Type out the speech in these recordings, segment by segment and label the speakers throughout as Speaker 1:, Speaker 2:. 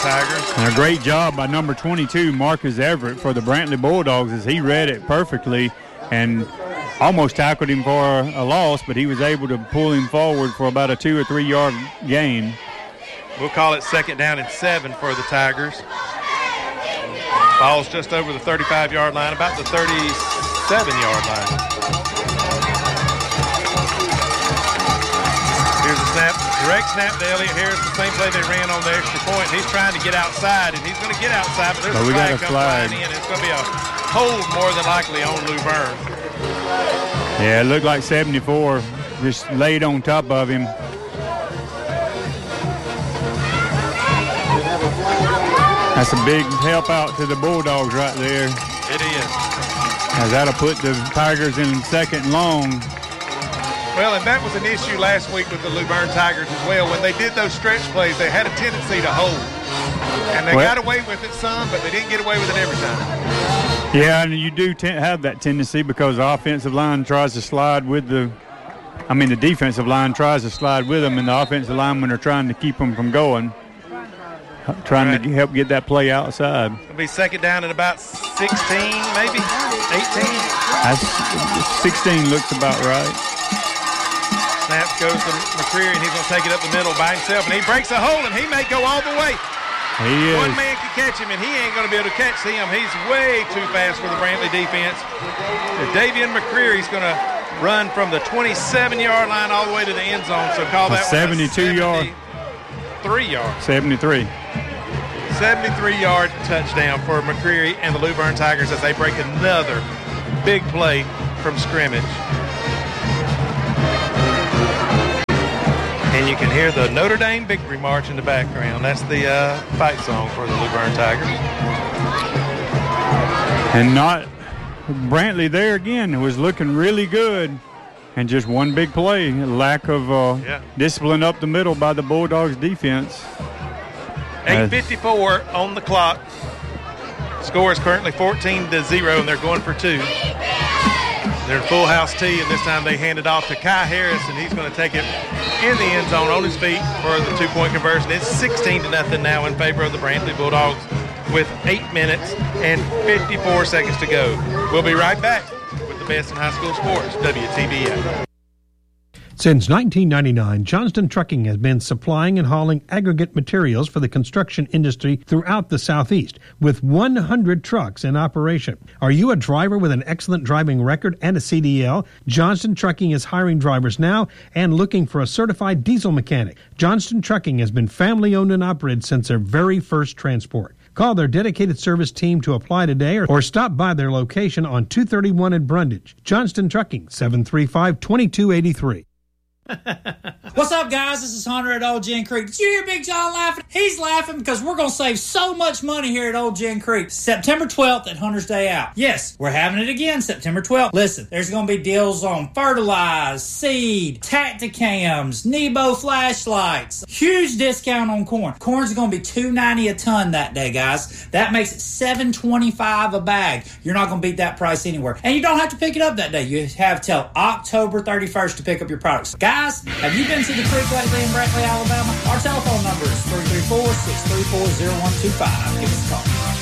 Speaker 1: Tigers.
Speaker 2: And a great job by number 22, Marcus Everett, for the Brantley Bulldogs, as he read it perfectly and almost tackled him for a loss, but he was able to pull him forward for about a 2 or 3 yard gain.
Speaker 1: We'll call it 2nd down and 7 for the Tigers. Ball's just over the 35-yard line, about the 37-yard line. Here's a snap, direct snap to Elliott Harris, the same play they ran on the extra point. He's trying to get outside, and he's going to get outside, but there's a flag coming flying in. It's going to be a hold more than likely on Luverne.
Speaker 2: Yeah, it looked like 74 just laid on top of him. That's a big help out to the Bulldogs right there.
Speaker 1: It is.
Speaker 2: As that'll put the Tigers in 2nd and long.
Speaker 1: Well, and that was an issue last week with the Luverne Tigers as well. When they did those stretch plays, they had a tendency to hold. And they got away with it some, but they didn't get away with it every time.
Speaker 2: Yeah, and you do have that tendency because the offensive line tries to slide with the defensive line tries to slide with them, and the offensive linemen are trying to keep them from going. Trying to help get that play outside.
Speaker 1: It'll be 2nd down and about 16, maybe 18.
Speaker 2: That's 16 looks about right.
Speaker 1: Snap goes to McCreary, and he's going to take it up the middle by himself, and he breaks a hole, and he may go all the way.
Speaker 2: He is.
Speaker 1: One man can catch him, and he ain't going to be able to catch him. He's way too fast for the Brantley defense. Davian McCreary's going to run from the 27-yard line all the way to the end zone, so call that
Speaker 2: 72-yard.
Speaker 1: 73. 73-yard touchdown for McCreary and the Luverne Tigers as they break another big play from scrimmage. And you can hear the Notre Dame victory march in the background. That's the fight song for the Luverne Tigers.
Speaker 2: And not Brantley there again. It was looking really good. And just one big play. Lack of discipline up the middle by the Bulldogs defense.
Speaker 1: 8:54 on the clock. Score is currently 14-0, and they're going for 2. They're in full house tee, and this time they hand it off to Kai Harris, and he's going to take it in the end zone on his feet for the 2-point conversion. It's 16-0 now in favor of the Brantley Bulldogs with 8 minutes and 54 seconds to go. We'll be right back with the best in high school sports, WTBA.
Speaker 3: Since 1999, Johnston Trucking has been supplying and hauling aggregate materials for the construction industry throughout the Southeast, with 100 trucks in operation. Are you a driver with an excellent driving record and a CDL? Johnston Trucking is hiring drivers now and looking for a certified diesel mechanic. Johnston Trucking has been family-owned and operated since their very first transport. Call their dedicated service team to apply today or stop by their location on 231 in Brundage. Johnston Trucking, 735-2283.
Speaker 4: What's up, guys? This is Hunter at Old Gin Creek. Did you hear Big John laughing? He's laughing because we're going to save so much money here at Old Gin Creek. September 12th at Hunter's Day Out. Yes, we're having it again September 12th. Listen, there's going to be deals on fertilize, seed, Tacticams, Nebo flashlights. Huge discount on corn. Corn's going to be $2.90 a ton that day, guys. That makes it $7.25 a bag. You're not going to beat that price anywhere. And you don't have to pick it up that day. You have till October 31st to pick up your products. Guys, have you been to the creek lately in Brantley, Alabama? Our telephone number is 334-634-0125. Give us a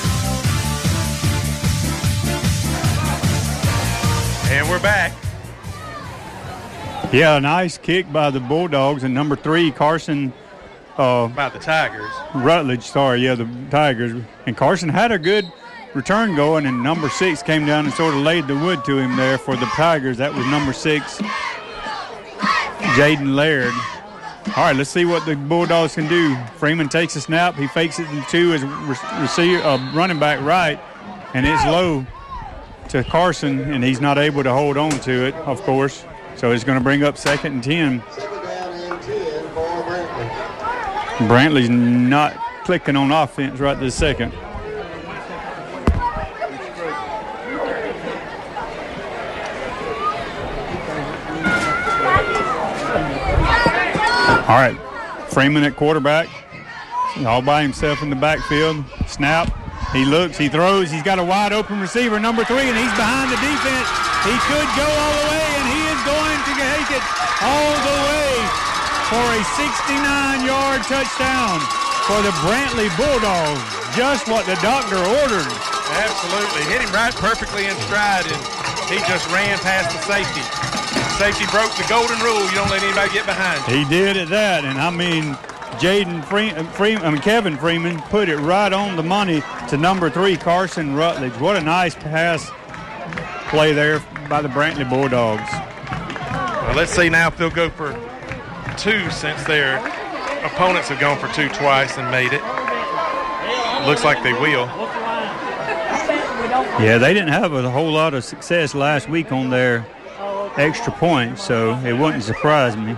Speaker 4: call.
Speaker 1: And we're back.
Speaker 2: Yeah, a nice kick by the Bulldogs. And number 3, Carson.
Speaker 1: About the Tigers.
Speaker 2: Rutledge, the Tigers. And Carson had a good return going, and number 6 came down and sort of laid the wood to him there for the Tigers. That was number 6. Jaden Laird. All right, let's see what the Bulldogs can do. Freeman takes a snap. He fakes it to his running back right, and it's low to Carson, and he's not able to hold on to it, of course. So it's going to bring up 2nd and 10. Brantley's not clicking on offense right this second. All right, Freeman at quarterback, all by himself in the backfield. Snap, he looks, he throws, he's got a wide open receiver, number 3, and he's behind the defense. He could go all the way, and he is going to take it all the way for a 69-yard touchdown. for the Brantley Bulldogs. Just what the doctor ordered.
Speaker 1: Absolutely. Hit him right perfectly in stride, and he just ran past the safety. Safety broke the golden rule. You don't let anybody get behind you.
Speaker 2: He did at that, and I mean, Kevin Freeman put it right on the money to number 3, Carson Rutledge. What a nice pass play there by the Brantley Bulldogs.
Speaker 1: Well, let's see now if they'll go for 2 since their opponents have gone for 2 twice and made it. Looks like they will.
Speaker 2: Yeah, they didn't have a whole lot of success last week on their extra points, so it wouldn't surprise me.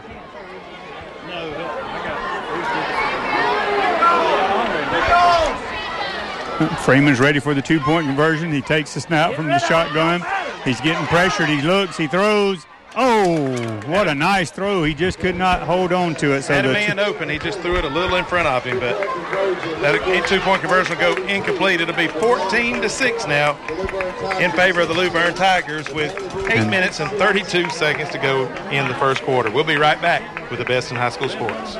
Speaker 2: Freeman's ready for the 2-point conversion. He takes the snap from the shotgun. He's getting pressured. He looks. He throws. Oh, what a nice throw. He just could not hold on to it. So
Speaker 1: had a man open. He just threw it a little in front of him, but that 2-point conversion will go incomplete. It'll be 14-6 now in favor of the Luverne Tigers with 8 minutes and 32 seconds to go in the first quarter. We'll be right back with the best in high school sports.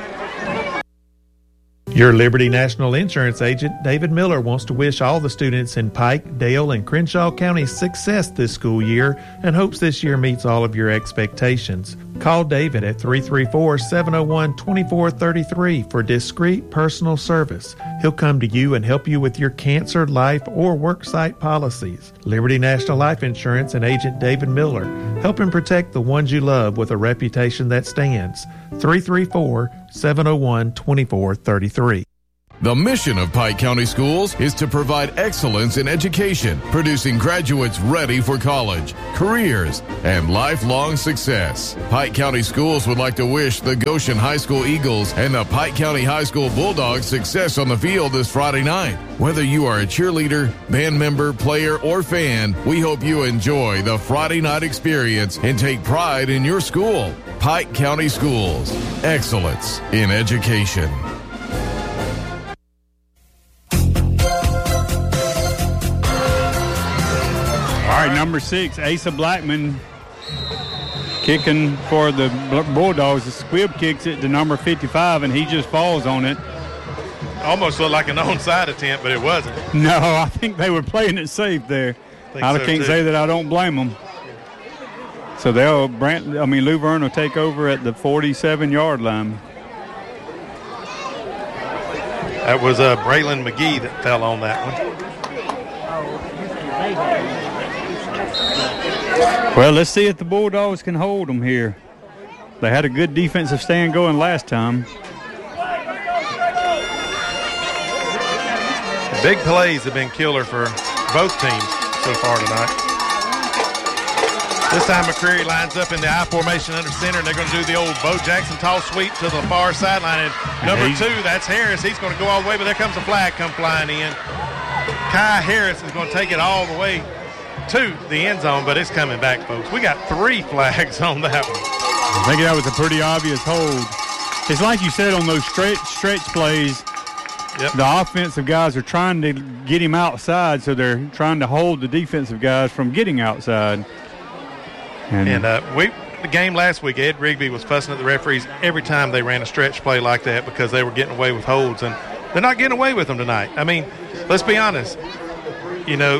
Speaker 1: Your Liberty National Insurance agent, David Miller, wants to wish all the students in Pike, Dale, and Crenshaw counties success this school year and hopes this year meets all of your expectations. Call David at 334-701-2433 for discreet personal service. He'll come to you and help you with your cancer, life, or worksite policies. Liberty National Life Insurance and agent David Miller, helping protect the ones you love with a reputation that stands. 334-701-2433.
Speaker 5: The mission of Pike County Schools is to provide excellence in education, producing graduates ready for college, careers, and lifelong success. Pike County Schools would like to wish the Goshen High School Eagles and the Pike County High School Bulldogs success on the field this Friday night. Whether you are a cheerleader, band member, player, or fan, we hope you enjoy the Friday night experience and take pride in your school. Pike County Schools, excellence in education.
Speaker 2: All right, number 6, Asa Blackman kicking for the Bulldogs. The Squibb kicks it to number 55, and he just falls on it.
Speaker 1: Almost looked like an onside attempt, but it wasn't.
Speaker 2: No, I think they were playing it safe there. I can't say that I don't blame them. So Luverne will take over at the 47-yard line.
Speaker 1: That was Braylon McGee that fell on that one.
Speaker 2: Well, let's see if the Bulldogs can hold them here. They had a good defensive stand going last time.
Speaker 1: Big plays have been killer for both teams so far tonight. This time McCreary lines up in the I formation under center, and they're going to do the old Bo Jackson toss sweep to the far sideline. And number 2, that's Harris. He's going to go all the way, but there comes a flag come flying in. Kai Harris is going to take it all the way to the end zone, but it's coming back, folks. We got 3 flags on that one.
Speaker 2: I think that was a pretty obvious hold. It's like you said on those stretch plays. Yep. The offensive guys are trying to get him outside, so they're trying to hold the defensive guys from getting outside. And
Speaker 1: the game last week, Ed Rigby was fussing at the referees every time they ran a stretch play like that because they were getting away with holds, and they're not getting away with them tonight. I mean, let's be honest. You know,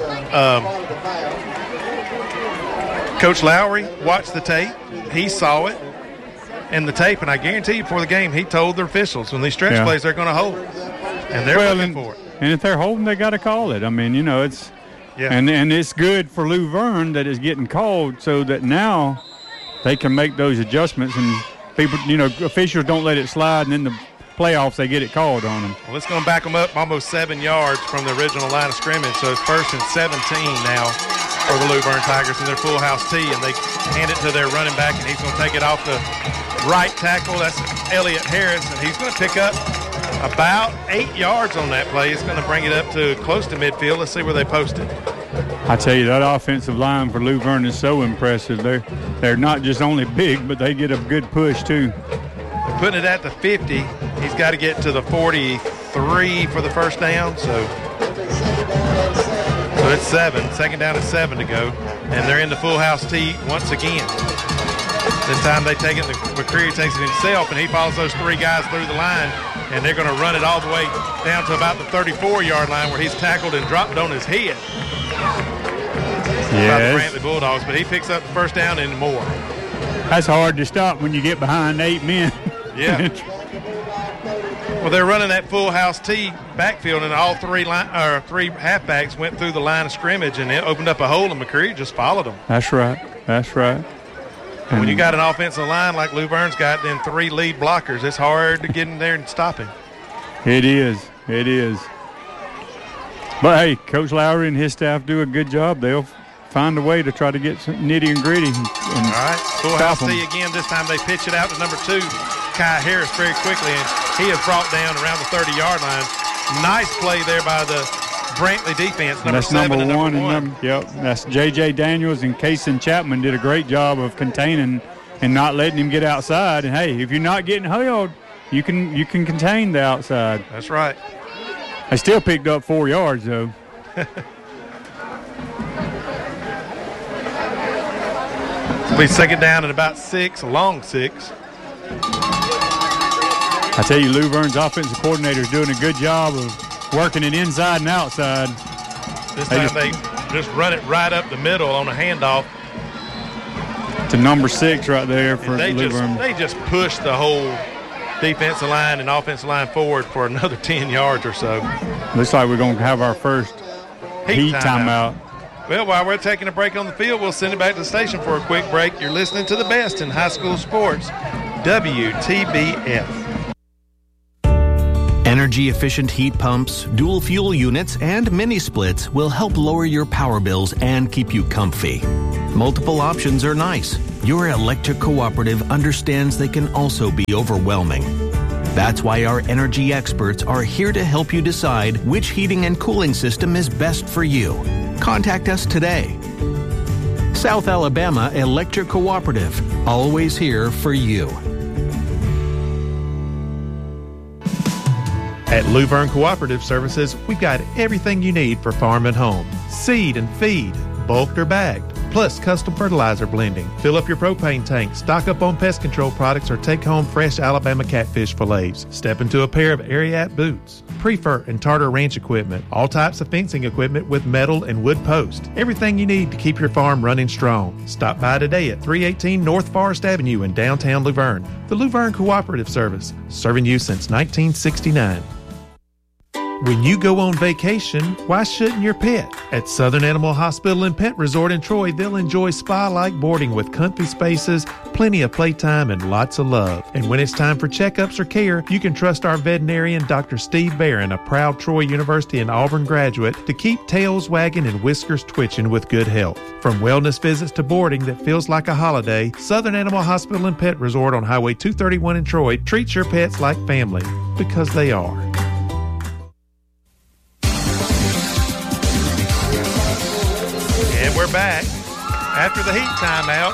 Speaker 1: Coach Lowry watched the tape. He saw it in the tape, and I guarantee you before the game he told the officials when these stretch plays they're going to hold, and they're looking for it.
Speaker 2: And if they're holding, they got to call it. I mean, you know, it's and it's good for Luverne that it's getting called so that now they can make those adjustments, and people, you know, officials don't let it slide, and in the playoffs they get it called on them.
Speaker 1: Well, it's going to back them up almost 7 yards from the original line of scrimmage, so it's 1st and 17 now for the Luverne Tigers in their full house tee, and they hand it to their running back, and he's going to take it off the right tackle. That's Elliott Harris, and he's going to pick up about 8 yards on that play. It's going to bring it up to close to midfield. Let's see where they post it.
Speaker 2: I tell you, that offensive line for Luverne is so impressive. They're not just only big, but they get a good push too.
Speaker 1: They're putting it at the 50. He's got to get to the 43 for the first down. So it's 7. 2nd down and 7 to go. And they're in the full house tee once again. This time they take it, McCreary takes it himself, and he follows those 3 guys through the line. and they're going to run it all the way down to about the 34-yard line where he's tackled and dropped on his head by the Brantley Bulldogs, but he picks up the first down and more.
Speaker 2: That's hard to stop when you get behind 8 men.
Speaker 1: Yeah. Well, they're running that full house T backfield, and all three halfbacks went through the line of scrimmage, and it opened up a hole, and McCreary just followed them.
Speaker 2: That's right.
Speaker 1: And when you got an offensive line like Luverne's got, then 3 lead blockers, it's hard to get in there and stop him.
Speaker 2: It is. But, hey, Coach Lowry and his staff do a good job. They'll find a way to try to get some nitty and gritty. And
Speaker 1: all right, full house T again. This time they pitch it out to number 2, Kai Harris, very quickly, and he is brought down around the 30-yard line. Nice play there by the Brantley defense. That's number 1.
Speaker 2: That's J.J. Daniels, and Kason Chapman did a great job of containing and not letting him get outside. And, hey, if you're not getting held, you can contain the outside.
Speaker 1: That's right.
Speaker 2: They still picked up 4 yards, though.
Speaker 1: It'll be second down at about 6, a long 6.
Speaker 2: I tell you, Luverne's offensive coordinator is doing a good job of working it inside and outside.
Speaker 1: This time they just run it right up the middle on a handoff.
Speaker 2: To number 6 right there for
Speaker 1: Luverne. They just push the whole defensive line and offensive line forward for another 10 yards or so.
Speaker 2: Looks like we're going to have our first heat timeout.
Speaker 1: Well, while we're taking a break on the field, we'll send it back to the station for a quick break. You're listening to the best in high school sports, WTBF.
Speaker 6: Energy-efficient heat pumps, dual fuel units, and mini splits will help lower your power bills and keep you comfy. Multiple options are nice. Your electric cooperative understands they can also be overwhelming. That's why our energy experts are here to help you decide which heating and cooling system is best for you. Contact us today. South Alabama Electric Cooperative, always here for you.
Speaker 1: At Luverne Cooperative Services, we've got everything you need for farm and home. Seed and feed, bulked or bagged, plus custom fertilizer blending. Fill up your propane tank, stock up on pest control products, or take home fresh Alabama catfish fillets. Step into a pair of Ariat boots, Prefer and Tartar Ranch equipment, all types of fencing equipment with metal and wood posts. Everything you need to keep your farm running strong. Stop by today at 318 North Forest Avenue in downtown Luverne. The Luverne Cooperative Service, serving you since 1969. When you go on vacation, why shouldn't your pet? At Southern Animal Hospital and Pet Resort in Troy, they'll enjoy spa-like boarding with comfy spaces, plenty of playtime, and lots of love. And when it's time for checkups or care, you can trust our veterinarian, Dr. Steve Barron, a proud Troy University and Auburn graduate, to keep tails wagging and whiskers twitching with good health. From wellness visits to boarding that feels like a holiday, Southern Animal Hospital and Pet Resort on Highway 231 in Troy treats your pets like family, because they are. And we're back after the heat timeout.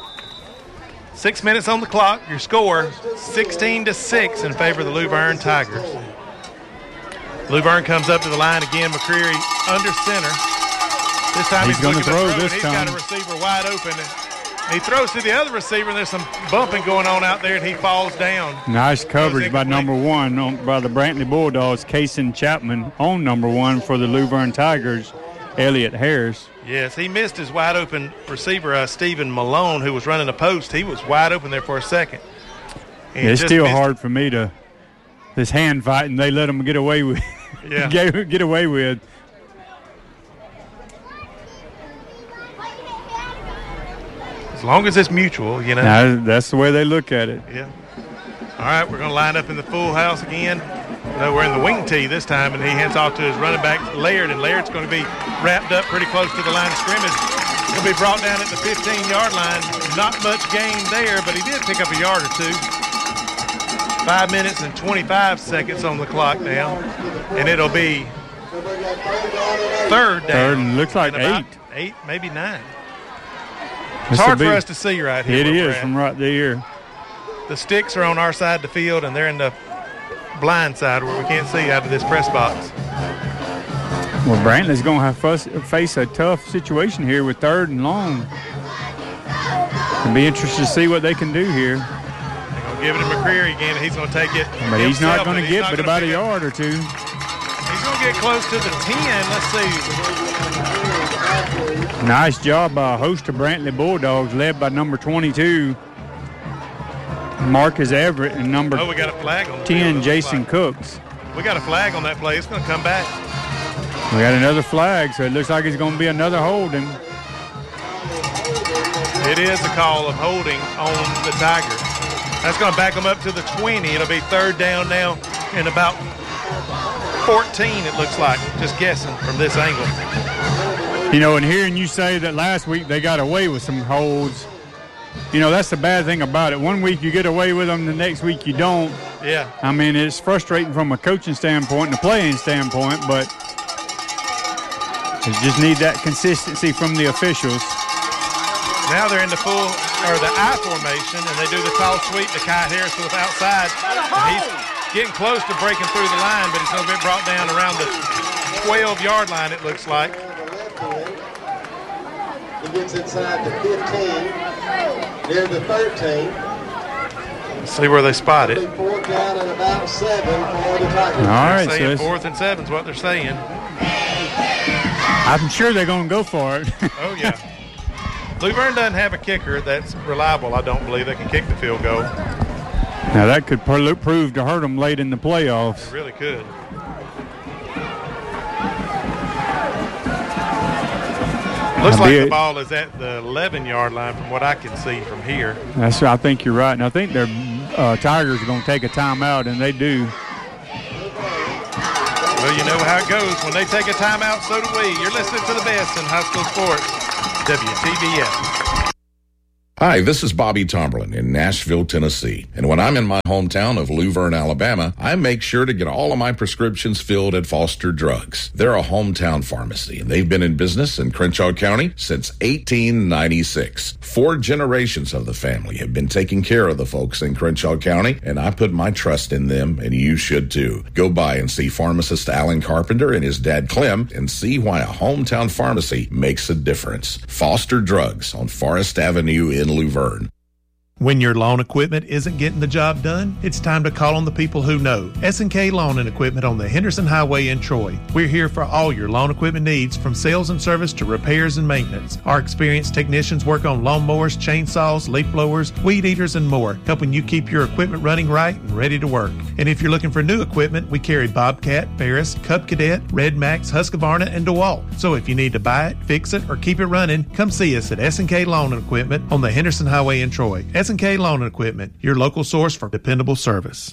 Speaker 1: 6 minutes on the clock. Your score, 16-6 in favor of the Luverne Tigers. Luverne comes up to the line again. McCreary under center. This time he's going to throw this time. He's got a receiver wide open. And he throws to the other receiver, and there's some bumping going on out there, and he falls down.
Speaker 2: Nice coverage by number 1 by the Brantley Bulldogs. Kason Chapman on number 1 for the Luverne Tigers, Elliott Harris.
Speaker 1: Yes, he missed his wide-open receiver, Stephen Malone, who was running a post. He was wide open there for a second.
Speaker 2: It's still hard for me to – this hand fighting they let him get away with.
Speaker 1: Yeah.
Speaker 2: get away with.
Speaker 1: As long as it's mutual, you know.
Speaker 2: Now, that's the way they look at it.
Speaker 1: Yeah. All right, we're going to line up in the full house again. No, we're in the wing tee this time, and he hands off to his running back, Laird, and Laird's going to be wrapped up pretty close to the line of scrimmage. He'll be brought down at the 15-yard line. Not much gain there, but he did pick up a yard or two. 5 minutes and 25 seconds on the clock now, and it'll be third down.
Speaker 2: Third, and looks like 8.
Speaker 1: 8, maybe 9. It's hard for us to see right here.
Speaker 2: It is from right there.
Speaker 1: The sticks are on our side of the field, and they're in the blind side where we can't see out of this press box.
Speaker 2: Well, Brantley's going to have face a tough situation here with 3rd and long. It'll be interesting to see what they can do here.
Speaker 1: They're going to Give it to McCreary again. He's going to take it.
Speaker 2: But he's not going to get but about a yard or two.
Speaker 1: He's going to get close to the 10. Let's see.
Speaker 2: Nice job by a host of Brantley Bulldogs, led by number 22, Marcus Everett, and number
Speaker 1: we got a flag on the
Speaker 2: 10,
Speaker 1: field,
Speaker 2: Jason Cooks.
Speaker 1: We got a flag on that play. It's going to come back.
Speaker 2: We got another flag, so it looks like it's going to be another holding.
Speaker 1: It is a call of holding on the Tigers. That's going to back them up to the 20. It'll be third down now in about 14, it looks like, just guessing from this angle.
Speaker 2: You know, and hearing you say that last week they got away with some holds, you know, that's the bad thing about it. One week you get away with them, the next week you don't.
Speaker 1: Yeah.
Speaker 2: I mean, it's frustrating from a coaching standpoint and a playing standpoint, but you just need that consistency from the officials.
Speaker 1: Now they're in the I formation, and they do the toss sweep to Kai Harris to the outside. And he's getting close to breaking through the line, but he's going to be brought down around the 12-yard line, it looks like.
Speaker 7: He gets inside the 15, near the 13.
Speaker 1: Let's see where they spot it.
Speaker 7: Fourth down and about 7 for the Tigers.
Speaker 2: All right,
Speaker 1: so 4th and 7 is what they're saying.
Speaker 2: I'm sure they're going to go for it.
Speaker 1: Oh, yeah. Luverne doesn't have a kicker that's reliable, I don't believe. They can kick the field goal.
Speaker 2: Now, that could prove to hurt them late in the playoffs.
Speaker 1: It really could. Looks like the ball is at the 11-yard line from what I can see from here.
Speaker 2: I think you're right. And I think their Tigers are going to take a timeout, and they do.
Speaker 1: Well, you know how it goes. When they take a timeout, so do we. You're listening to the best in high school sports, WTBS.
Speaker 8: Hi, this is Bobby Tomberlin in Nashville, Tennessee. And when I'm in my hometown of Luverne, Alabama, I make sure to get all of my prescriptions filled at Foster Drugs. They're a hometown pharmacy, and they've been in business in Crenshaw County since 1896. 4 generations of the family have been taking care of the folks in Crenshaw County, and I put my trust in them, and you should too. Go by and see pharmacist Alan Carpenter and his dad Clem and see why a hometown pharmacy makes a difference. Foster Drugs on Forest Avenue in Luverne.
Speaker 1: When your lawn equipment isn't getting the job done, it's time to call on the people who know. S&K Lawn and Equipment on the Henderson Highway in Troy. We're here for all your lawn equipment needs, from sales and service to repairs and maintenance. Our experienced technicians work on lawnmowers, chainsaws, leaf blowers, weed eaters, and more, helping you keep your equipment running right and ready to work. And if you're looking for new equipment, we carry Bobcat, Ferris, Cub Cadet, Red Max, Husqvarna, and DeWalt. So if you need to buy it, fix it, or keep it running, come see us at S&K Lawn and Equipment on the Henderson Highway in Troy. S&K Lawn and Equipment, your local source for dependable service.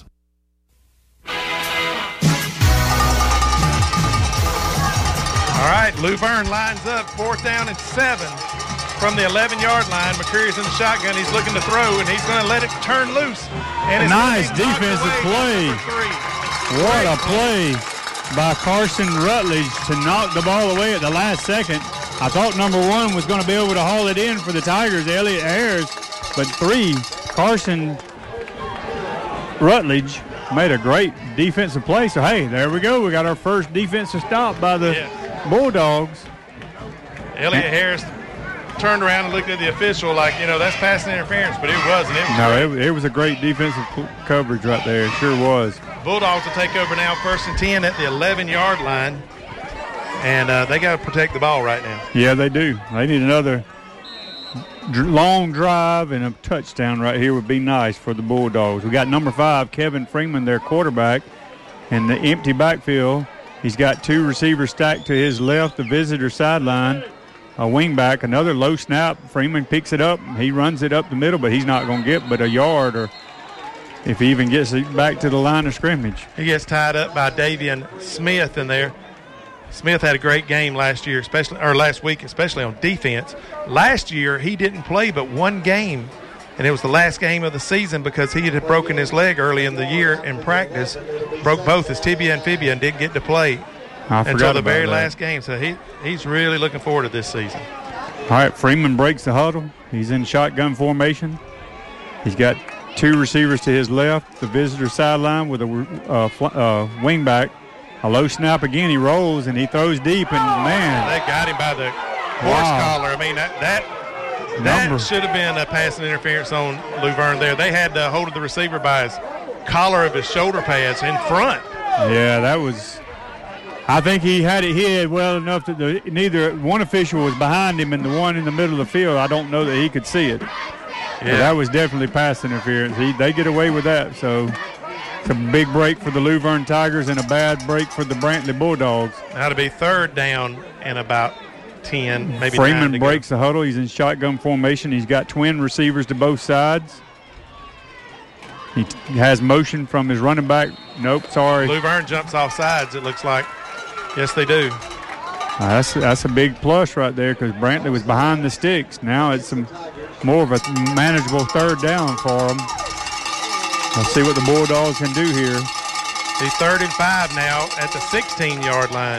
Speaker 1: All right, Luverne lines up, 4th down and 7 from the 11-yard line. McCreary's in the shotgun. He's looking to throw, and he's going to let it turn loose. And it's
Speaker 2: nice defensive play. What a play by Carson Rutledge to knock the ball away at the last second. I thought number 1 was going to be able to haul it in for the Tigers, Elliott Harris. But 3, Carson Rutledge made a great defensive play. So, hey, there we go. We got our first defensive stop by the Bulldogs.
Speaker 1: Elliott Harris turned around and looked at the official like, you know, that's passing interference, but it wasn't.
Speaker 2: It was a great defensive coverage right there. It sure was.
Speaker 1: Bulldogs will take over now, 1st and 10 at the 11-yard line. And they got to protect the ball right now.
Speaker 2: Yeah, they do. They need another long drive and a touchdown right here would be nice for the Bulldogs. We got number 5, Kevin Freeman, their quarterback, in the empty backfield. He's got 2 receivers stacked to his left, the visitor sideline. A wingback, another low snap. Freeman picks it up. He runs it up the middle, but he's not going to get but a yard, or if he even gets it back to the line of scrimmage.
Speaker 1: He gets tied up by Davian Smith in there. Smith had a great game last week, especially on defense. Last year, he didn't play but 1 game, and it was the last game of the season because he had broken his leg early in the year in practice, broke both his tibia and fibia, and didn't get to play until the very last game. So he's really looking forward to this season.
Speaker 2: All right, Freeman breaks the huddle. He's in shotgun formation. He's got 2 receivers to his left, the visitor sideline with a wingback. A low snap again. He rolls and he throws deep, and man,
Speaker 1: they got him by the horse collar. I mean, that That should have been a passing interference on Luverne there. They had hold of the receiver by his collar of his shoulder pads in front.
Speaker 2: Yeah, that was – I think he had it hid well enough that neither one official was behind him and the one in the middle of the field, I don't know that he could see it. Yeah. But that was definitely pass interference. They get away with that, so it's a big break for the Luverne Tigers and a bad break for the Brantley Bulldogs.
Speaker 1: Now to be third down and about 10, maybe
Speaker 2: Freeman
Speaker 1: 9 to
Speaker 2: breaks
Speaker 1: go.
Speaker 2: the huddle. He's in shotgun formation. He's got twin receivers to both sides. He has motion from his running back. Nope, sorry.
Speaker 1: Luverne jumps off sides, it looks like. Yes, they do.
Speaker 2: That's a big plus right there because Brantley was behind the sticks. Now it's more of a manageable third down for them. Let's see what the Bulldogs can do here.
Speaker 1: He's 3rd and 5 now at the 16-yard line.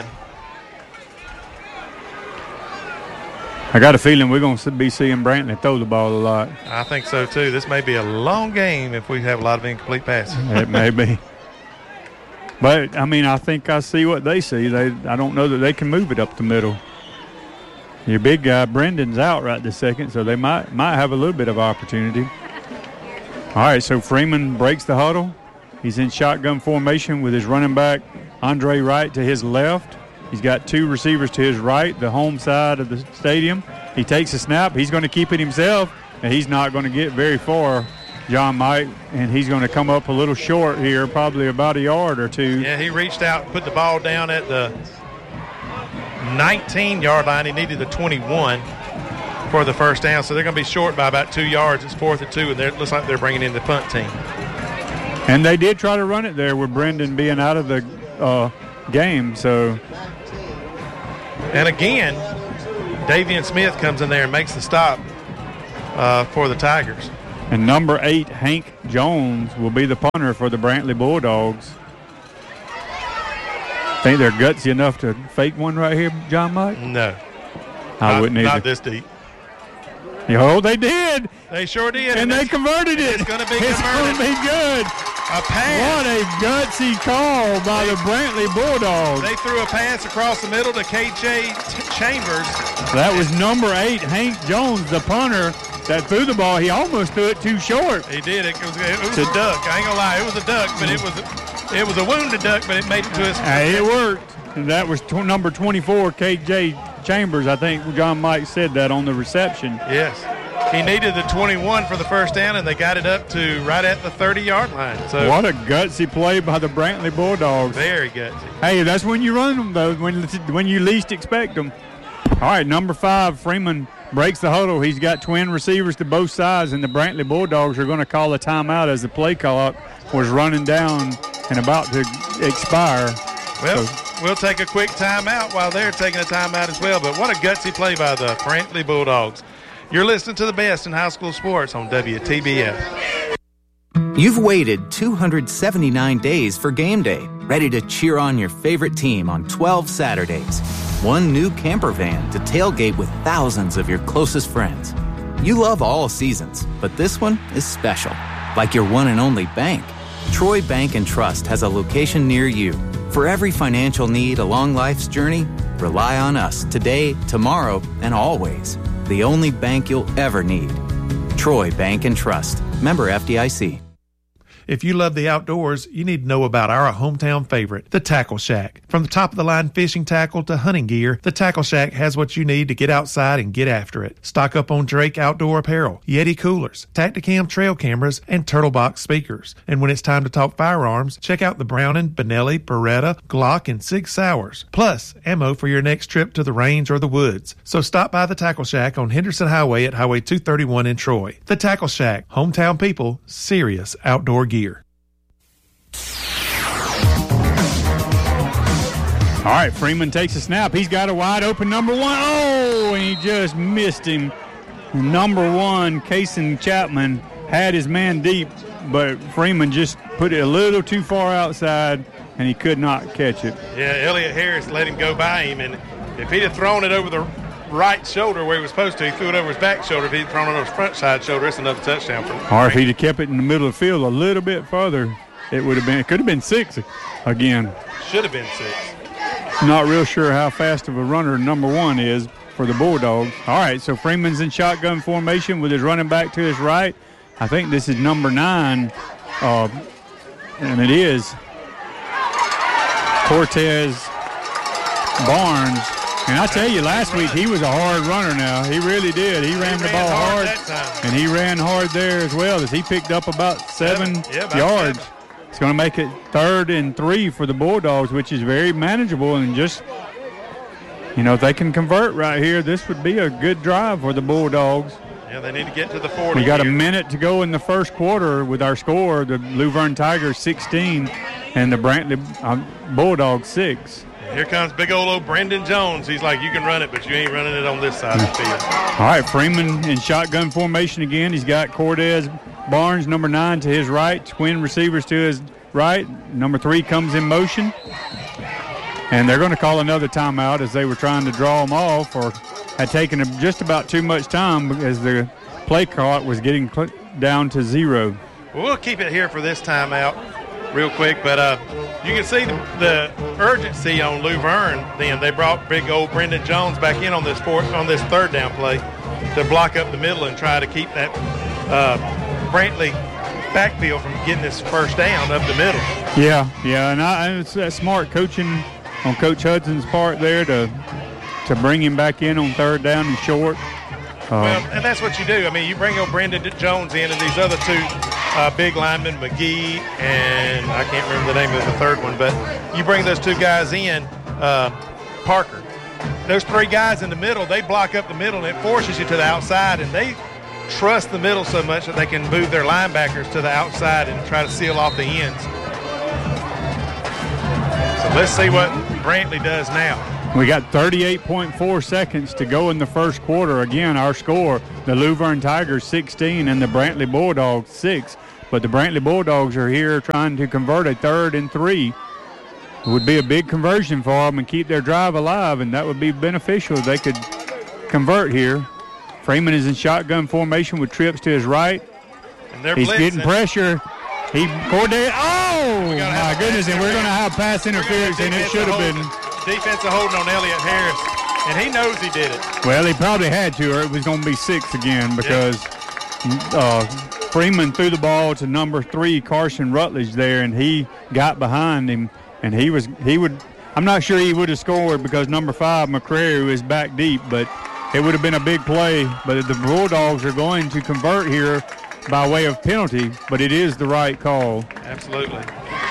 Speaker 2: I got a feeling we're going to be seeing Brantley throw the ball a lot.
Speaker 1: I think so, too. This may be a long game if we have a lot of incomplete passes.
Speaker 2: It may be. But, I mean, I think I see what they see. I don't know that they can move it up the middle. Your big guy, Brendan's out right this second, so they might have a little bit of opportunity. All right, so Freeman breaks the huddle. He's in shotgun formation with his running back, Andre Wright, to his left. He's got 2 receivers to his right, the home side of the stadium. He takes a snap. He's going to keep it himself, and he's not going to get very far, John Mike, and he's going to come up a little short here, probably about a yard or 2.
Speaker 1: Yeah, he reached out and put the ball down at the 19-yard line. He needed the 21 for the first down, so they're going to be short by about 2 yards. It's 4th and 2, and it looks like they're bringing in the punt team.
Speaker 2: And they did try to run it there with Brendan being out of the game, so.
Speaker 1: And again, Davian Smith comes in there and makes the stop for the Tigers.
Speaker 2: And number 8, Hank Jones, will be the punter for the Brantley Bulldogs. Think they're gutsy enough to fake one right here, John Mike?
Speaker 1: No.
Speaker 2: I wouldn't either.
Speaker 1: Not this deep.
Speaker 2: Oh, they did.
Speaker 1: They sure did.
Speaker 2: And they converted it.
Speaker 1: It's going to be
Speaker 2: It's going to be good.
Speaker 1: A pass.
Speaker 2: What a gutsy call by the Brantley Bulldogs.
Speaker 1: They threw a pass across the middle to KJ Chambers.
Speaker 2: That was number 8, Hank Jones, the punter, that threw the ball. He almost threw it too short.
Speaker 1: He did. It was a duck. I ain't going to lie. It was a duck, but it was a wounded duck, but it made it to his.
Speaker 2: It worked. And that was number 24, KJ Chambers. I think John Mike said that on the reception.
Speaker 1: Yes. He needed the 21 for the first down, and they got it up to right at the 30-yard line. So
Speaker 2: what a gutsy play by the Brantley Bulldogs.
Speaker 1: Very gutsy.
Speaker 2: Hey, that's when you run them, though, when you least expect them. All right, number 5, Freeman breaks the huddle. He's got twin receivers to both sides, and the Brantley Bulldogs are going to call a timeout as the play clock was running down and about to expire.
Speaker 1: Well, we'll take a quick timeout while they're taking a timeout as well. But what a gutsy play by the Brantley Bulldogs. You're listening to the best in high school sports on WTBF.
Speaker 9: You've waited 279 days for game day, ready to cheer on your favorite team on 12 Saturdays. One new camper van to tailgate with thousands of your closest friends. You love all seasons, but this one is special, like your one and only bank. Troy Bank and Trust has a location near you. For every financial need along life's journey, rely on us today, tomorrow, and always. The only bank you'll ever need. Troy Bank and Trust. Member FDIC.
Speaker 1: If you love the outdoors, you need to know about our hometown favorite, the Tackle Shack. From the top-of-the-line fishing tackle to hunting gear, the Tackle Shack has what you need to get outside and get after it. Stock up on Drake outdoor apparel, Yeti coolers, Tacticam trail cameras, and Turtle Box speakers. And when it's time to talk firearms, check out the Browning, Benelli, Beretta, Glock, and Sig Sauers. Plus, ammo for your next trip to the range or the woods. So stop by the Tackle Shack on Henderson Highway at Highway 231 in Troy. The Tackle Shack, hometown people, serious outdoor gear.
Speaker 2: All right, Freeman takes a snap. He's got a wide open number 1. Oh, and he just missed him. Number 1, Kason Chapman, had his man deep, but Freeman just put it a little too far outside, and he could not catch it.
Speaker 1: Yeah, Elliott Harris let him go by him, and if he'd have thrown it over the right shoulder where he was supposed to, he threw it over his back shoulder. If he'd thrown it over his front side shoulder, it's another touchdown for him.
Speaker 2: Or if he'd have kept it in the middle of the field a little bit further, it could have been 6 again.
Speaker 1: Should have been 6.
Speaker 2: Not real sure how fast of a runner number 1 is. for the Bulldogs. All right, so Freeman's in shotgun formation with his running back to his right. I think this is number 9, and it is Cortez Barnes. And I tell you, last week he was a hard runner now. He really did. He ran the ball hard, and he ran hard there as well as he picked up about 7 yards. It's going to make it 3rd and 3 for the Bulldogs, which is very manageable. And just, if they can convert right here, this would be a good drive for the Bulldogs.
Speaker 1: Yeah, they need to get to the 40.
Speaker 2: We got a minute to go in the first quarter with our score. The Luverne Tigers 16 and the Brantley Bulldogs 6.
Speaker 1: Here comes big old Brendan Jones. He's like, you can run it, but you ain't running it on this side of the field.
Speaker 2: All right, Freeman in shotgun formation again. He's got Cortez Barnes, number 9, to his right. Twin receivers to his right. Number 3 comes in motion. And they're going to call another timeout as they were trying to draw them off or had taken just about too much time as the play clock was getting down to 0.
Speaker 1: Well, we'll keep it here for this timeout real quick, but you can see the urgency on Luverne. Then they brought big old Brendan Jones back in on this 3rd down play to block up the middle and try to keep that Brantley backfield from getting this first down up the middle.
Speaker 2: Yeah, and it's that smart coaching on Coach Hudson's part there to bring him back in on 3rd down and short.
Speaker 1: Well, and that's what you do. I mean, you bring old Brendan Jones in and these other 2 big linemen, McGee and I can't remember the name of the 3rd one, but you bring those 2 guys in, Parker. Those 3 guys in the middle, they block up the middle and it forces you to the outside, and they trust the middle so much that they can move their linebackers to the outside and try to seal off the ends. So let's see what Brantley does now.
Speaker 2: We got 38.4 seconds to go in the first quarter. Again, our score, the Luverne Tigers 16 and the Brantley Bulldogs 6. But the Brantley Bulldogs are here trying to convert a 3rd and 3. It would be a big conversion for them and keep their drive alive, and that would be beneficial if they could convert here. Freeman is in shotgun formation with trips to his right.
Speaker 1: And
Speaker 2: he's getting pressure. Corday. Oh, my goodness, and we're going to have pass interference, and it should have been.
Speaker 1: Defensive holding on Elliott Harris, and he knows he did it.
Speaker 2: Well, he probably had to, or it was going to be 6 again because Freeman threw the ball to number 3, Carson Rutledge there, and he got behind him, and I'm not sure he would have scored because number 5, McCrary, is back deep, but it would have been a big play. But the Bulldogs are going to convert here by way of penalty, but it is the right call.
Speaker 1: Absolutely.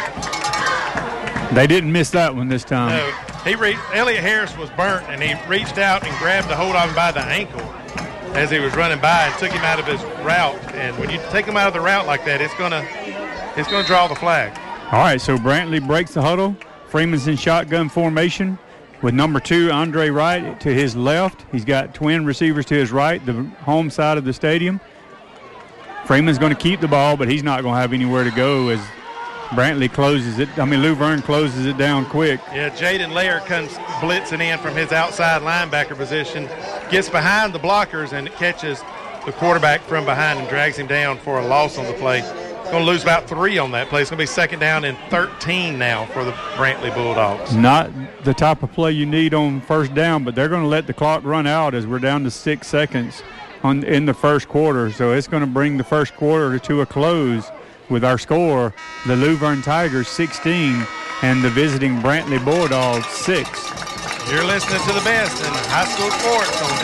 Speaker 2: They didn't miss that one this time.
Speaker 1: No. Elliott Harris was burnt, and he reached out and grabbed the hold of him by the ankle as he was running by and took him out of his route. And when you take him out of the route like that, it's gonna draw the flag.
Speaker 2: All right, so Brantley breaks the huddle. Freeman's in shotgun formation with number 2, Andre Wright, to his left. He's got twin receivers to his right, the home side of the stadium. Freeman's going to keep the ball, but he's not going to have anywhere to go as Luverne closes it down quick.
Speaker 1: Yeah, Jaden Lair comes blitzing in from his outside linebacker position, gets behind the blockers, and it catches the quarterback from behind and drags him down for a loss on the play. Going to lose about 3 on that play. It's going to be 2nd down and 13 now for the Brantley Bulldogs.
Speaker 2: Not the type of play you need on 1st down, but they're going to let the clock run out as we're down to 6 seconds in the first quarter. So it's going to bring the first quarter to a close with our score, the Luverne Tigers 16 and the visiting Brantley Bulldogs 6.
Speaker 1: You're listening to the best in high school sports on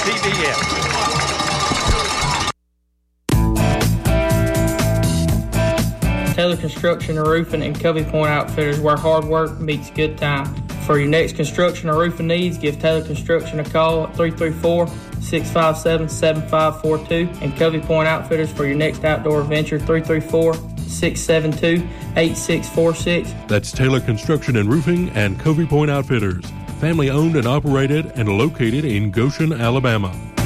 Speaker 1: WTBF.
Speaker 10: Taylor Construction and Roofing and Covey Point Outfitters, where hard work meets good time. For your next construction or roofing needs, give Taylor Construction a call at 334-657-7542 and Covey Point Outfitters for your next outdoor adventure, 334-672-8646.
Speaker 11: That's Taylor Construction and Roofing and Covey Point Outfitters. Family owned and operated and located in Goshen, Alabama.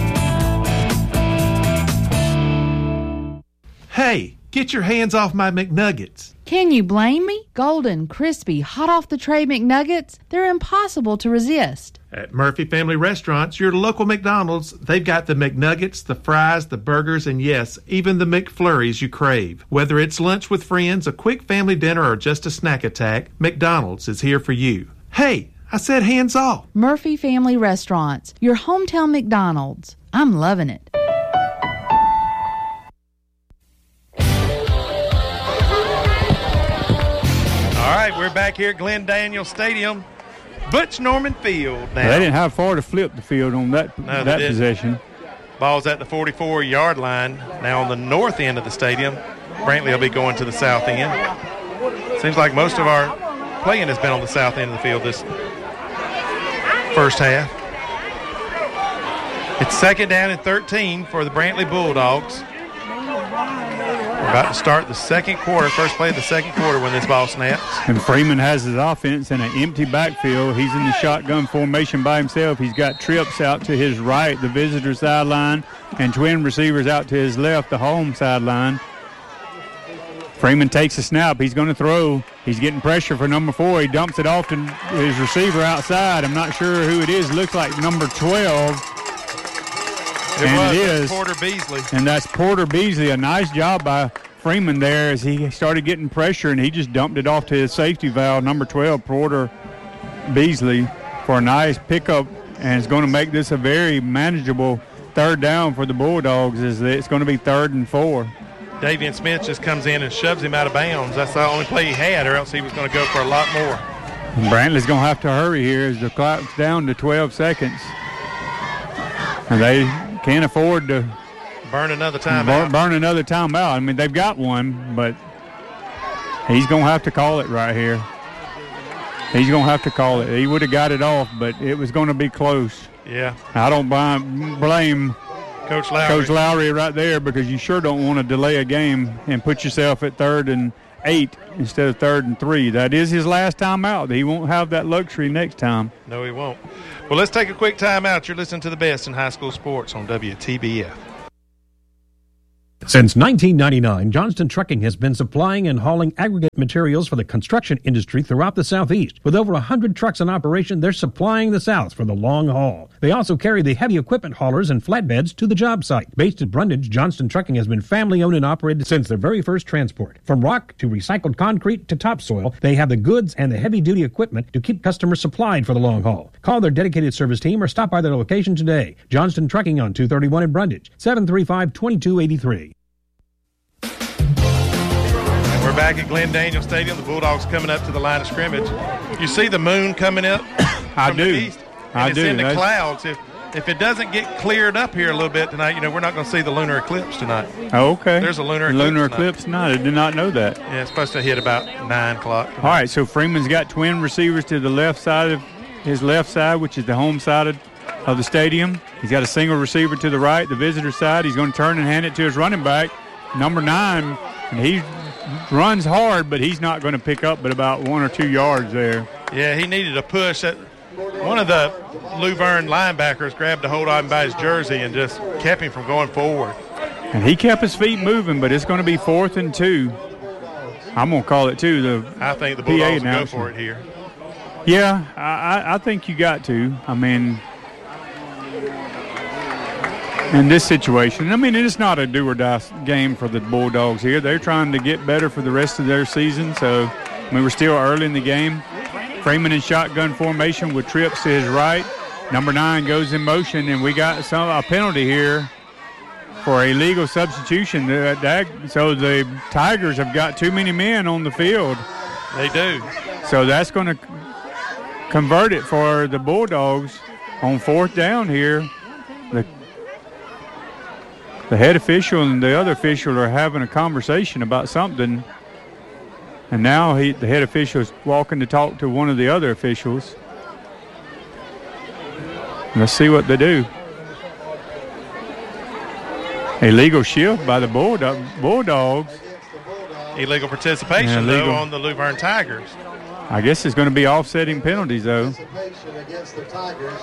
Speaker 12: Hey, get your hands off my McNuggets.
Speaker 13: Can you blame me? Golden, crispy, hot off the tray McNuggets, they're impossible to resist.
Speaker 12: At Murphy Family Restaurants, your local McDonald's, they've got the McNuggets, the fries, the burgers, and yes, even the McFlurries you crave. Whether it's lunch with friends, a quick family dinner, or just a snack attack, McDonald's is here for you. Hey, I said hands off.
Speaker 13: Murphy Family Restaurants, your hometown McDonald's. I'm loving it.
Speaker 1: All right, we're back here at Glenn Daniel Stadium. Butch Norman Field now.
Speaker 2: They didn't have far to flip the field on that possession.
Speaker 1: Ball's at the 44-yard line. Now on the north end of the stadium. Brantley will be going to the south end. Seems like most of our playing has been on the south end of the field this first half. It's 2nd down and 13 for the Brantley Bulldogs. We're about to start the second quarter, first play of the second quarter when this ball snaps.
Speaker 2: And Freeman has his offense in an empty backfield. He's in the shotgun formation by himself. He's got trips out to his right, the visitor sideline, and twin receivers out to his left, the home sideline. Freeman takes a snap. He's going to throw. He's getting pressure for number 4. He dumps it off to his receiver outside. I'm not sure who it is. Looks like number 12. It is
Speaker 1: Porter Beasley.
Speaker 2: And that's Porter Beasley. A nice job by Freeman there as he started getting pressure, and he just dumped it off to his safety valve, number 12, Porter Beasley, for a nice pickup, and it's going to make this a very manageable third down for the Bulldogs. It's going to be 3rd and 4.
Speaker 1: Davian Smith just comes in and shoves him out of bounds. That's the only play he had, or else he was going to go for a lot more.
Speaker 2: And Brantley's going to have to hurry here as the clock's down to 12 seconds. And they can't afford to
Speaker 1: burn another timeout.
Speaker 2: Burn another timeout. I mean, they've got one, but he's going to have to call it right here. He's going to have to call it. He would have got it off, but it was going to be close.
Speaker 1: Yeah.
Speaker 2: I don't blame
Speaker 1: Coach
Speaker 2: Lowry right there, because you sure don't want to delay a game and put yourself at 3rd and 8 instead of 3rd and 3. That is his last time out. He won't have that luxury next time.
Speaker 1: No, he won't. Well, let's take a quick time out. You're listening to the best in high school sports on WTBF.
Speaker 3: Since 1999, Johnston Trucking has been supplying and hauling aggregate materials for the construction industry throughout the Southeast. With over 100 trucks in operation, they're supplying the South for the long haul. They also carry the heavy equipment haulers and flatbeds to the job site. Based at Brundage, Johnston Trucking has been family-owned and operated since their very first transport. From rock to recycled concrete to topsoil, they have the goods and the heavy-duty equipment to keep customers supplied for the long haul. Call their dedicated service team or stop by their location today. Johnston Trucking on 231 in Brundage, 735-2283.
Speaker 1: We're back at Glenn Daniel Stadium. The Bulldogs coming up to the line of scrimmage. You see the moon coming up from the east? And it's in the clouds. If it doesn't get cleared up here a little bit tonight, we're not going to see the lunar eclipse tonight.
Speaker 2: Oh, okay.
Speaker 1: There's a lunar
Speaker 2: eclipse tonight. I did not know that.
Speaker 1: Yeah, it's supposed to hit about 9 o'clock.
Speaker 2: All right, so Freeman's got twin receivers to the left side of his left side, which is the home side of the stadium. He's got a single receiver to the right, the visitor side. He's going to turn and hand it to his running back, number 9, and he runs hard, but he's not going to pick up but about 1 or 2 yards there.
Speaker 1: Yeah, he needed a push. One of the Luverne linebackers grabbed a hold of him by his jersey and just kept him from going forward.
Speaker 2: And he kept his feet moving, but it's going to be 4th and 2. I'm going to call it 2.
Speaker 1: I think the Bulldogs will go for it here.
Speaker 2: Yeah, I think you got to. I mean, in this situation, it's not a do-or-die game for the Bulldogs here. They're trying to get better for the rest of their season, so we're still early in the game. Freeman in shotgun formation with trips to his right. Number 9 goes in motion, and we got a penalty here for a legal substitution. So the Tigers have got too many men on the field.
Speaker 1: They do.
Speaker 2: So that's going to convert it for the Bulldogs on 4th down here. The head official and the other official are having a conversation about something, and now the head official is walking to talk to one of the other officials. Let's see what they do. Illegal shift by the Bulldogs.
Speaker 1: Illegal participation, though, on the Luverne Tigers.
Speaker 2: I guess it's going to be offsetting penalties, though.
Speaker 7: Against the Tigers.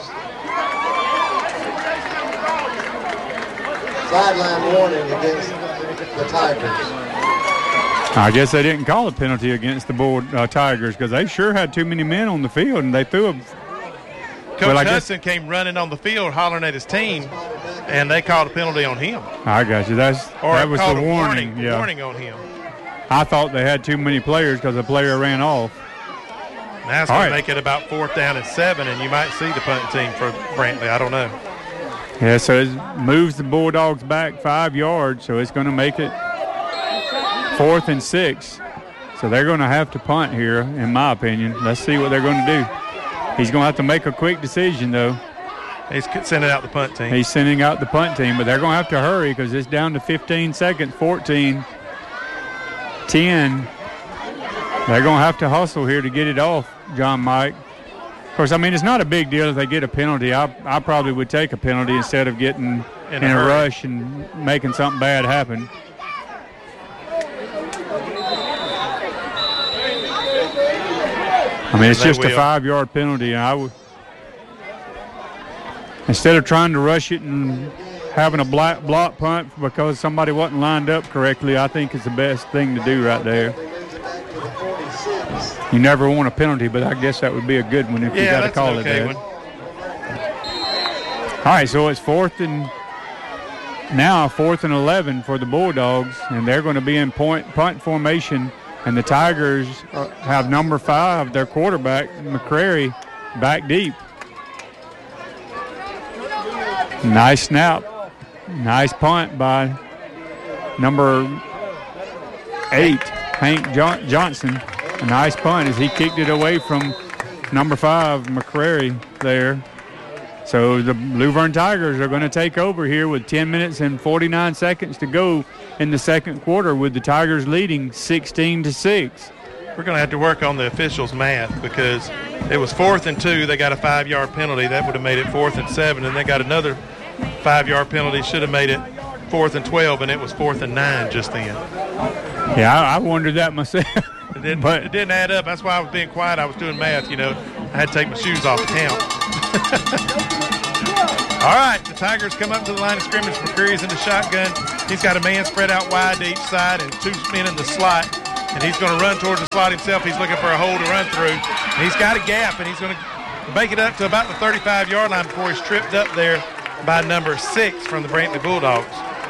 Speaker 7: Sideline warning against the Tigers.
Speaker 2: I guess they didn't call a penalty against the Tigers because they sure had too many men on the field, and they threw a
Speaker 1: Coach Hudson came running on the field hollering at his team, and they called a penalty on him.
Speaker 2: I got you. That was the warning.
Speaker 1: Warning on him.
Speaker 2: I thought they had too many players because the player ran off.
Speaker 1: Now it's going to make it about 4th down and 7, and you might see the punt team for Brantley. I don't know.
Speaker 2: Yeah, so it moves the Bulldogs back 5 yards, so it's going to make it 4th and 6. So they're going to have to punt here, in my opinion. Let's see what they're going to do. He's going to have to make a quick decision, though.
Speaker 1: He's sending out the punt team.
Speaker 2: He's sending out the punt team, but they're going to have to hurry because it's down to 15 seconds, 14, 10. They're going to have to hustle here to get it off, John Mike. Of course, I mean, it's not a big deal if they get a penalty. I probably would take a penalty instead of getting in a rush and making something bad happen. I mean, it's just a 5-yard penalty, and I would, instead of trying to rush it and having a block punt because somebody wasn't lined up correctly, I think it's the best thing to do right there. You never want a penalty, but I guess that would be a good one if you got to call it that. All right, so it's 4th and 11 for the Bulldogs, and they're going to be in punt formation. And the Tigers have number 5, their quarterback, McCrary, back deep. Nice snap. Nice punt by number 8, Hank Johnson. A nice punt as he kicked it away from number 5, McCrary there. So the Luverne Tigers are going to take over here with 10 minutes and 49 seconds to go in the second quarter, with the Tigers leading 16-6.
Speaker 1: We're going to have to work on the officials' math because it was 4th and 2. They got a 5-yard penalty. That would have made it 4th and 7. And they got another 5-yard penalty. Should have made it 4th and 12, and it was 4th and 9 just then.
Speaker 2: Yeah, I wondered that myself.
Speaker 1: It didn't add up. That's why I was being quiet. I was doing math. You know, I had to take my shoes off to count. All right, the Tigers come up to the line of scrimmage. McCreary's in the shotgun. He's got a man spread out wide to each side and 2 men in the slot, and he's going to run towards the slot himself. He's looking for a hole to run through. And he's got a gap, and he's going to make it up to about the 35-yard line before he's tripped up there by number 6 from the Brantley Bulldogs.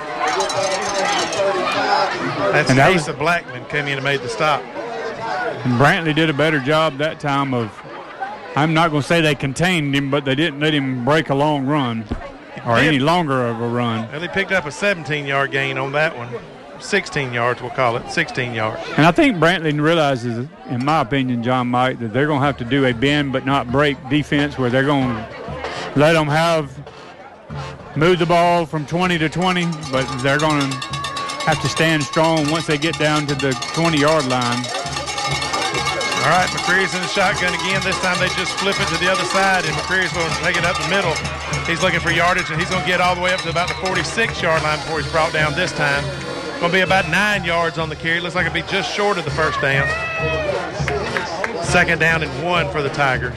Speaker 1: That's Asa Blackman came in and made the stop.
Speaker 2: And Brantley did a better job that time of, I'm not going to say they contained him, but they didn't let him break a long run or any longer of a run.
Speaker 1: Well, he picked up a 17-yard gain on that one. 16 yards, we'll call it, 16 yards.
Speaker 2: And I think Brantley realizes, in my opinion, John Mike, that they're going to have to do a bend but not break defense where they're going to let them move the ball from 20 to 20, but they're going to have to stand strong once they get down to the 20-yard line.
Speaker 1: All right, McCreary's in the shotgun again. This time they just flip it to the other side, and McCreary's going to take it up the middle. He's looking for yardage, and he's going to get all the way up to about the 46-yard line before he's brought down this time. Going to be about 9 yards on the carry. Looks like it'll be just short of the first down. 2nd down and 1 for the Tigers.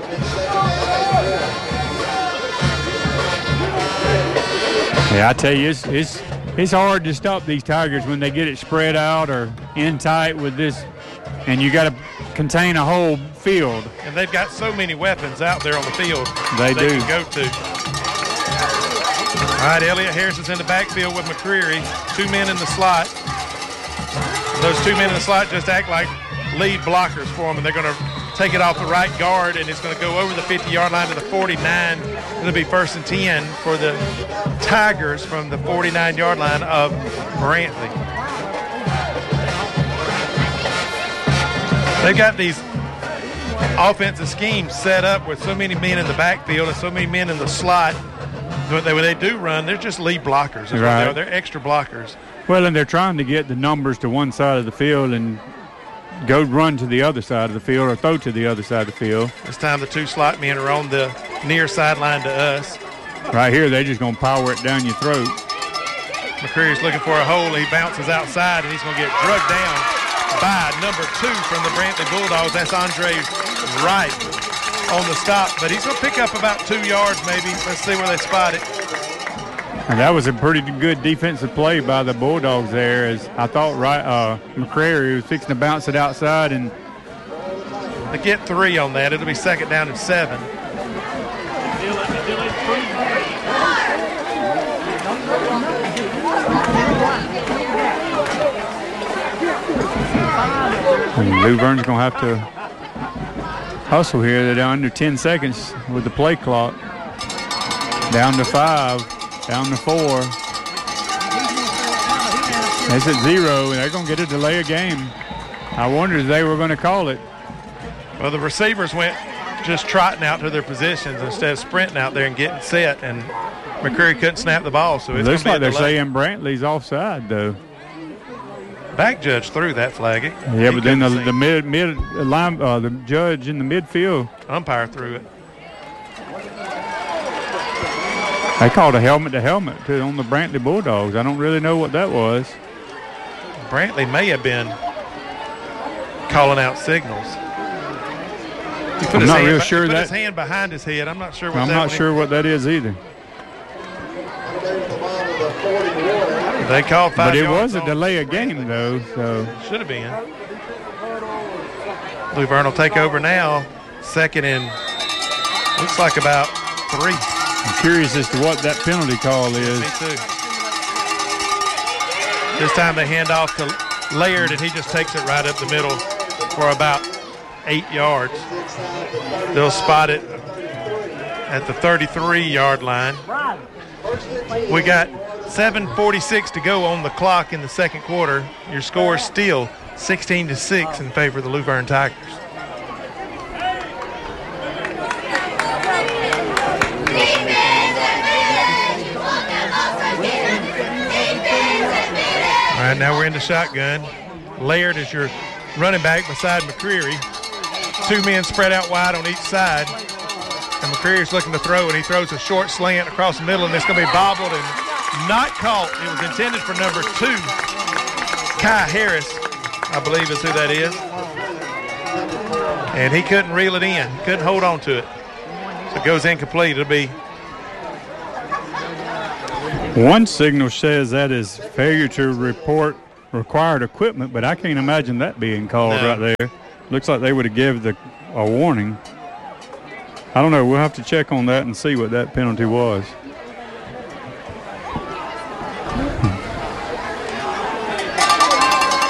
Speaker 2: Yeah, I tell you, it's hard to stop these Tigers when they get it spread out or in tight with this, and you got to contain a whole field.
Speaker 1: And they've got so many weapons out there on the field
Speaker 2: they do.
Speaker 1: Can go to. All right, Elliott Harris is in the backfield with McCreary. 2 men in the slot. Those 2 men in the slot just act like lead blockers for them, and they're going to take it off the right guard, and it's going to go over the 50-yard line to the 49. It'll be 1st and 10 for the Tigers from the 49-yard line of Brantley. They've got these offensive schemes set up with so many men in the backfield and so many men in the slot. When they do run, they're just lead blockers.
Speaker 2: Right.
Speaker 1: They're extra blockers.
Speaker 2: Well, and they're trying to get the numbers to one side of the field and go run to the other side of the field or throw to the other side of the field.
Speaker 1: This time the 2 slot men are on the near sideline to us.
Speaker 2: Right here, they're just going to power it down your throat.
Speaker 1: McCreary's looking for a hole. He bounces outside, and he's going to get drugged down by number 2 from the Brantley Bulldogs. That's Andre Wright on the stop, but he's going to pick up about 2 yards maybe. Let's see where they spot it.
Speaker 2: And that was a pretty good defensive play by the Bulldogs there, as I thought McCrary was fixing to bounce it outside. And
Speaker 1: they get 3 on that. It'll be 2nd down and 7.
Speaker 2: And Luverne's going to have to hustle here. They're down under 10 seconds with the play clock. Down to 5, down to 4. It's at 0, and they're going to get a delay of game. I wondered if they were going to call it.
Speaker 1: Well, the receivers went just trotting out to their positions instead of sprinting out there and getting set, and McCreary couldn't snap the ball. So it
Speaker 2: looks like they're saying Brantley's offside, though.
Speaker 1: Back judge threw that flag.
Speaker 2: Yeah, but then the judge in the midfield.
Speaker 1: Umpire threw it.
Speaker 2: They called a helmet-to-helmet on the Brantley Bulldogs. I don't really know what that was.
Speaker 1: Brantley may have been calling out signals.
Speaker 2: I'm not real sure
Speaker 1: he put
Speaker 2: that.
Speaker 1: His hand behind his head. I'm not sure what
Speaker 2: I'm
Speaker 1: that
Speaker 2: not sure what that is either.
Speaker 1: They called 5
Speaker 2: But it
Speaker 1: yards
Speaker 2: was a delay of game, though. So
Speaker 1: should have been. Luverne will take over now. Second and looks like about 3.
Speaker 2: I'm curious as to what that penalty call is.
Speaker 1: Me too. This time they hand off to Laird, and he just takes it right up the middle for about 8 yards. They'll spot it at the 33-yard line. We got 7:46 to go on the clock in the second quarter. Your score is still 16-6 in favor of the Luverne Tigers. All right, now we're in the shotgun. Laird is your running back beside McCreary. 2 men spread out wide on each side. And McCreary's looking to throw, and he throws a short slant across the middle, and it's going to be bobbled and not caught. It was intended for number 2, Kai Harris, I believe is who that is. And he couldn't reel it in, couldn't hold on to it. So it goes incomplete. It'll be.
Speaker 2: One signal says that is failure to report required equipment, but I can't imagine that being called right there. Looks like they would have given a warning. I don't know. We'll have to check on that and see what that penalty was.